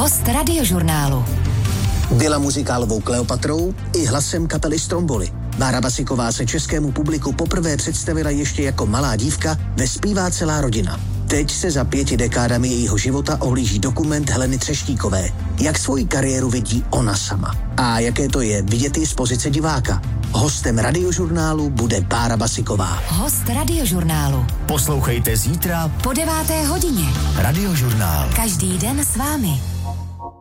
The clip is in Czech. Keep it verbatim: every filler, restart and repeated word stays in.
Host Radiožurnálu. Byla muzikálovou Kleopatrou i hlasem kapely Stromboli. Bára Basiková se českému publiku poprvé představila ještě jako malá dívka ve Zpívá celá rodina. Teď se za pěti dekádami jejího života ohlíží dokument Heleny Třeštíkové. Jak svoji kariéru vidí ona sama. A jaké to je vidět ji z pozice diváka. Hostem Radiožurnálu bude Bára Basiková. Host Radiožurnálu. Poslouchejte zítra po deváté hodině. Radiožurnál. Každý den s vámi.